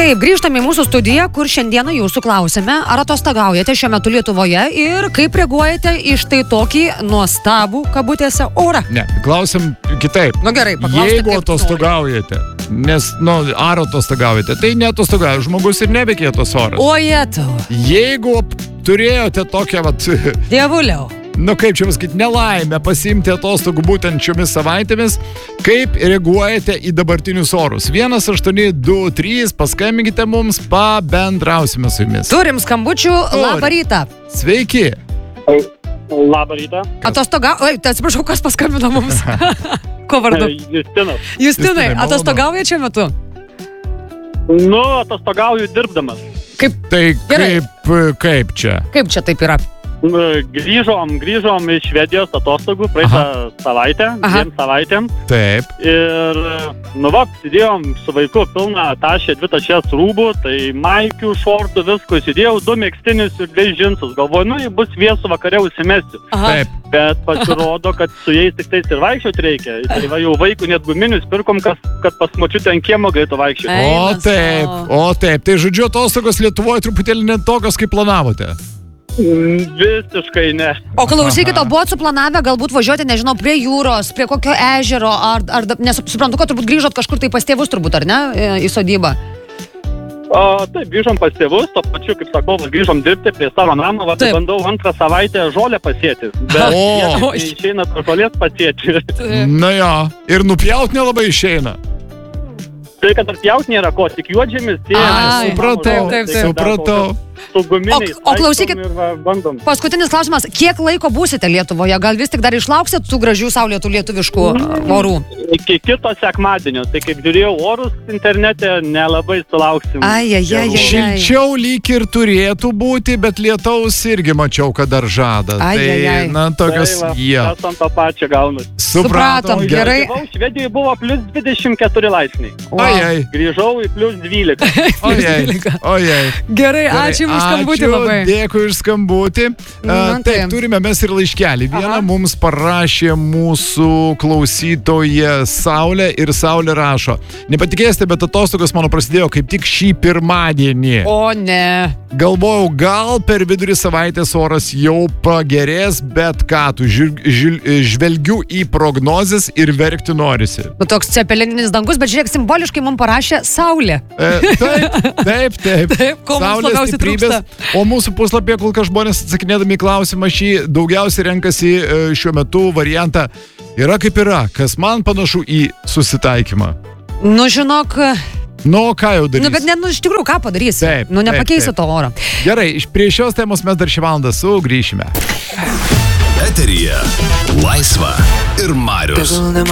Taip, grįžtame į mūsų studiją, kur šiandieną jūsų klausime, ar atostogaujate šiuo metu Lietuvoje ir kaip reaguojate į štai tokį nuostabų, kabutėse, orą. Ne, klausim kitaip. Nu gerai, paklauskite. Jeigu atostogaujate, nes, ar atostogaujate, tai neatostogauja žmogus ir nebekė tos oras. O jetau. Jeigu turėjote tokią, Dievuliau. Kaip čia pasakyti, nelaimę pasiimti atostogų būtent šiomis savaitėmis, kaip reaguojate į dabartinius orus? 1823, paskambinkite mums, pabendrausime su jumis. Turim skambučių, labą rytą. Sveiki. Labą rytą. Atsiprašau, kas paskambino mums? Ko vardu? Justinas. Justinai, atostogaujate šiuo metu? Atostogauju dirbdamas. Kaip čia? Kaip čia taip yra? Grįžom iš Švedijos atostogų praeitą savaitę, 2 savaitėm. Taip. Ir, įsidėjom su vaiku pilną tašę, 2 tašės rūbų, tai maikių, šortų, visko įsidėjau, 2 megztinius ir 2 džinsus. Galvoju, jei bus vėsų vakare užsimesiu. Taip. Bet pasirodo, kad su jais tik tais ir vaikščioti reikia. Tai jau vaikų net guminius pirkom, kad pas močiutę ant kiemo galėtų vaikščioti. O taip. Tai žodžiu, atostogos Lietuvoje truputėlį ne tokios, kaip planavote. Visiškai ne. O klausykit, buvot suplanavę galbūt važiuoti, nežinau, prie jūros, prie kokio ežero, nes suprantu, kad turbūt grįžot kažkur tai pas tėvus turbūt, ar ne, į sodybą? Taip, grįžom pas tėvus, to pačiu, kaip sakau, grįžom dirbti prie savo namo, tai bandau 2 savaitę žolę pasėti. Bet išeina to žolės pasėti. Ir nupjaut nelabai išeina. Tai, kad ar pjaut nėra ko, tik juodžemis. Supratau. O klausykit, paskutinis klausimas, kiek laiko būsite Lietuvoje? Gal vis tik dar išlauksit tų gražių saulėtų lietuviškų orų? Iki kito sekmadienio, tai kaip žiūrėjau orus internete, nelabai sulauksim. Šilčiau lyg ir turėtų būti, bet lietaus irgi mačiau, kad dar žada. Tokios Mes ant to pačio gaunus. Supratom, gerai. Švedijoje buvo plus 24 laipsniai. Grįžau į plus 12. Gerai, ačiū už skambutį labai. Dėkui už skambutį. Taip, turime mes ir laiškelį. Vieną mums parašė mūsų klausytoja Saulė ir Saulė rašo. Nepatikėsite, bet atostogos mano prasidėjo kaip tik šį pirmadienį. O ne. Galvojau, gal per vidurį savaitės oras jau pagerės, bet ką tu, žvelgiu į prognozes ir verkti norisi. Toks cepelininis dangus, bet žiūrėk, simboliškai mums parašė Saulė. Taip. Ko mums labiausiai trūksta. O mūsų puslapyje, kol kas žmonės atsakinėdami į klausimą šį daugiausiai renkasi šiuo metu variantą yra kaip yra, kas man panašu į susitaikymą. Žinok. Ką jau darysi? Bet iš tikrųjų, ką padarysi? Nepakeisi to oro. Gerai, prie šios temos mes dar šį valandą sugrįšime. Eteryje Laisva ir Marius.